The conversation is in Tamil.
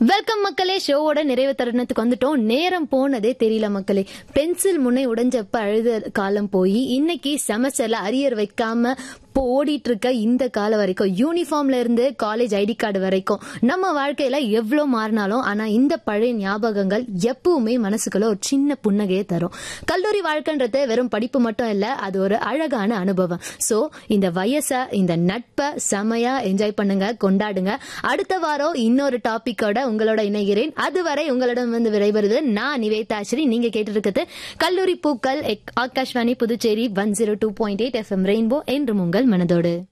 வெல்கம் மக்களே. ஷோவோட நிறைவு தருணத்துக்கு வந்துட்டோம். நேரம் போனதே தெரியல மக்களே. பென்சில் முனை உடைஞ்சப்ப அழுத காலம் போய் இன்னைக்கு செமஸ்டர்ல அரியர் வைக்காம ஓடிட்டு இருக்க இந்த காலம் வரைக்கும், யூனிஃபார்ம்ல இருந்து காலேஜ் ஐடி கார்டு வரைக்கும் நம்ம வாழ்க்கையில எவ்வளவு மாறினாலும் ஆனா இந்த பழைய ஞாபகங்கள் எப்பவுமே மனசுக்குள்ள ஒரு சின்ன புன்னகையை தரும். கல்லூரி வாழ்க்கைன்றது வெறும் படிப்பு மட்டும் இல்ல, அது ஒரு அழகான அனுபவம். சோ இந்த வயசை, இந்த நட்பை செமையா என்ஜாய் பண்ணுங்க, கொண்டாடுங்க. அடுத்த வாரம் இன்னொரு டாபிக்கோட உங்களோட இணைகிறேன். அதுவரை உங்களிடம் வந்து விரைவது நான் நிவேதாஸ்ரீ. நீங்க கேட்டு இருக்கிறது கல்லூரி பூக்கள், ஆகாஷ்வாணி புதுச்சேரி 102.8 FM ரெயின்போ என்று உங்கள் மனதோடு.